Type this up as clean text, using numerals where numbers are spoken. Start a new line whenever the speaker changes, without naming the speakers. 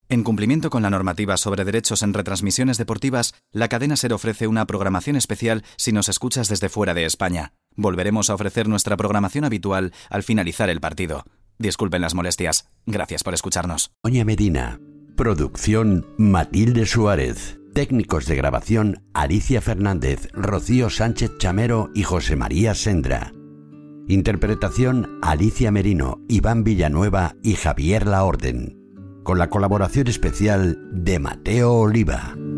En cumplimiento con la normativa sobre derechos en retransmisiones deportivas, la cadena SER ofrece una programación especial si nos escuchas desde fuera de España. Volveremos a ofrecer nuestra programación habitual al finalizar el partido. Disculpen las molestias. Gracias por escucharnos.
Doña Medina. Producción Matilde Suárez. Técnicos de grabación Alicia Fernández, Rocío Sánchez Chamero y José María Sendra. Interpretación Alicia Merino, Iván Villanueva y Javier Laorden. Con la colaboración especial de Mateo Oliva.